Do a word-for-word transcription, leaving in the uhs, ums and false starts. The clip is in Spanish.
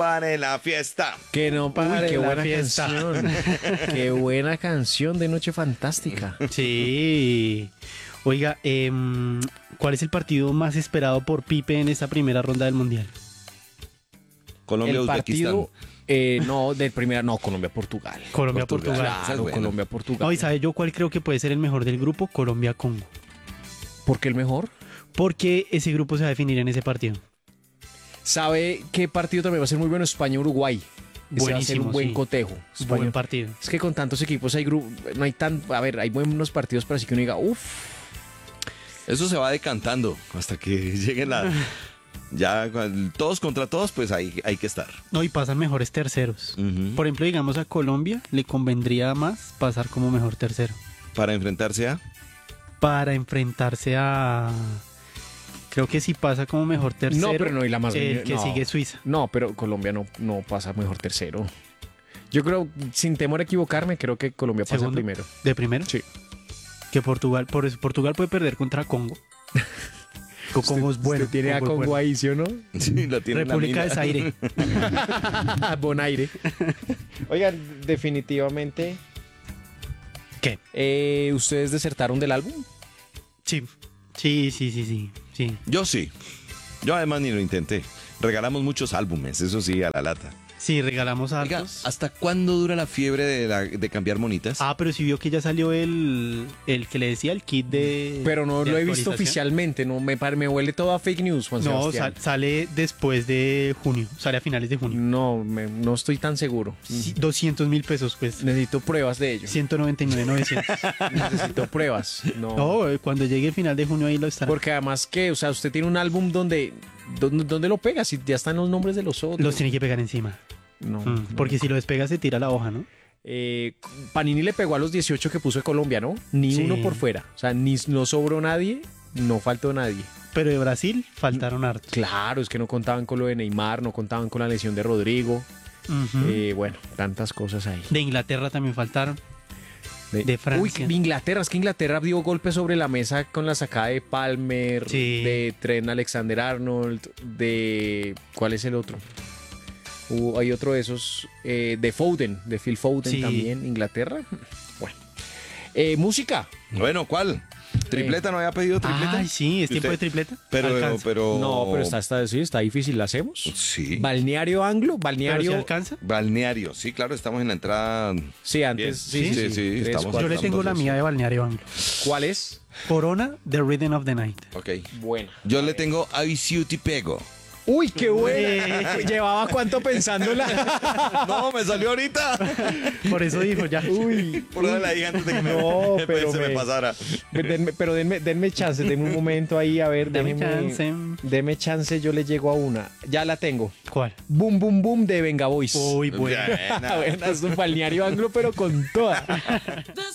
pare la fiesta. Que no pare Uy, qué la buena fiesta. canción. Qué buena canción de Noche Fantástica. Sí. Oiga, em, ¿cuál es el partido más esperado por Pipe en esta primera ronda del Mundial? Colombia, El Uzbekistán. partido, eh, no, de primera, no, Colombia-Portugal. Colombia-Portugal. Portugal. Esa es Claro, buena. Colombia-Portugal. No, ¿y sabe yo cuál creo que puede ser el mejor del grupo? Colombia-Congo. ¿Por qué el mejor? Porque ese grupo se va a definir en ese partido. ¿Sabe qué partido también va a ser muy bueno? España-Uruguay. Ese va a ser un Buenísimo, buen sí. cotejo. España- Buen partido. Es que con tantos equipos hay gru- no hay tan, a ver, hay buenos partidos, pero así que uno diga, uff, Eso se va decantando hasta que lleguen la... Ya cuando- todos contra todos, pues ahí hay que estar. No, y pasan mejores terceros. Ujú. Por ejemplo, digamos a Colombia le convendría más pasar como mejor tercero. Para enfrentarse a... Para enfrentarse a... Creo que si pasa como mejor tercero. no, pero no, y la más el que no. sigue Suiza. No, pero Colombia no, no pasa mejor tercero. Yo creo, sin temor a equivocarme, creo que Colombia pasa Segundo. primero. ¿De primero? Sí. Que Portugal, por eso Portugal puede perder contra Congo. Co- Congo es bueno. Usted tiene a Congo es Congo bueno. ahí, ¿sí o no? Sí, lo tiene en la República de mina. Zaire. Bonaire. Oigan, definitivamente. ¿Qué? Eh, ¿Ustedes desertaron del álbum? Sí. Sí, sí, sí, sí. sí. Yo sí. Yo además ni lo intenté. Regalamos muchos álbumes, eso sí, a la lata. Sí, regalamos Oiga, altos. ¿hasta cuándo dura la fiebre de, la- de cambiar monitas? Ah, pero si vio que ya salió el, el que le decía, el kit de. Pero no de lo he visto actualización. oficialmente, no me, pare- me huele todo a fake news, Juan No, Sebastián. sal- sale después de junio. Sale a finales de junio. No, me- no estoy tan seguro. Sí, doscientos mil pesos, pues. Necesito pruebas de ello. ciento noventa y nueve mil novecientos. Necesito pruebas. No. No, eh, cuando llegue el final de junio ahí lo estará. Porque además que, o sea, usted tiene un álbum donde, donde, donde lo pega, si ya están los nombres de los otros. Los tiene que pegar encima. No, Mm, no. porque si lo despega se tira la hoja, ¿no? Eh, Panini le pegó a los dieciocho que puso de Colombia, ¿no? Ni Sí. uno por fuera. O sea, ni no sobró nadie, no faltó nadie. Pero de Brasil faltaron hartos. Claro, es que no contaban con lo de Neymar, no contaban con la lesión de Rodrigo. Ujú. Eh, bueno, tantas cosas ahí. De Inglaterra también faltaron. de Francia. Uy, Inglaterra, es que Inglaterra dio golpes sobre la mesa con la sacada de Palmer, Sí. de Trent Alexander-Arnold, de... ¿Cuál es el otro? Uh, hay otro de esos, eh, de Foden, de Phil Foden Sí. también, Inglaterra. Bueno. Eh, música. Bueno, ¿cuál? ¿Tripleta? ¿No había pedido tripleta? Ay, sí, es ¿Y tiempo usted? de tripleta. Pero, Alcanza. pero... No, pero está, está, sí, está difícil, ¿la hacemos? Sí. Balneario Anglo, ¿Pero Balneario... si alcanza? Balneario. Sí, claro, estamos en la entrada... Sí, antes, Bien. sí, sí, Sí, sí, sí, tres, estamos- cuatro. Yo le tengo la entonces. mía de Balneario Anglo. ¿Cuál es? Corona, The Rhythm of the Night. Ok. Buena. Yo le tengo Aviciuti Pego. Uy, qué buena. ¿Llevaba cuánto pensándola? No, me salió ahorita. Por eso dijo ya. Uy. Por eso la dije antes de que me, No, pero se me me- pasara. Denme- pero denme, denme chance, denme un momento ahí, a ver, Dame déjeme- chance. Deme chance, yo le llego a una. Ya la tengo. ¿Cuál? Boom, boom, boom de Venga Boys. Uy, bueno. Buena. Buena, es un balneario anglo, pero con toda.